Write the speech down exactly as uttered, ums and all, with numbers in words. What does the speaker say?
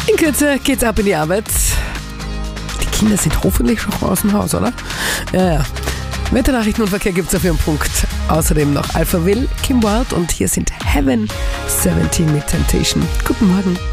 In Kürze geht's ab in die Arbeit. Die Kinder sind hoffentlich schon aus dem Haus, oder? Ja, ja. Wetternachrichten und Verkehr gibt's auf ihren Punkt. Außerdem noch Alphaville, Kim Wilde und hier sind Heaven siebzehn mit Temptation. Guten Morgen.